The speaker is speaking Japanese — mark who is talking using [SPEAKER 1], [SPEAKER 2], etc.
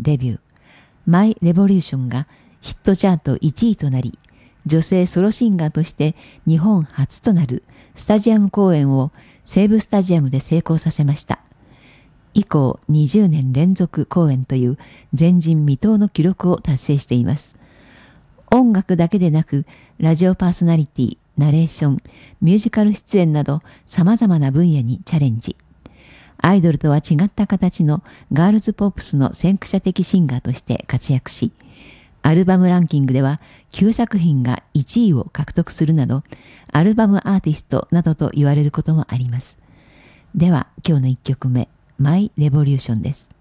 [SPEAKER 1] デビュー、マイ・レボリューションがヒットチャート1位となり、女性ソロシンガーとして日本初となるスタジアム公演を西武スタジアムで成功させました。以降20年連続公演という前人未到の記録を達成しています。音楽だけでなく、ラジオパーソナリティ、ナレーション、ミュージカル出演など様々な分野にチャレンジ。アイドルとは違った形のガールズポップスの先駆者的シンガーとして活躍し、アルバムランキングでは9作品が1位を獲得するなど、アルバムアーティストなどと言われることもあります。では今日の1曲目、マイ・レボリューションです。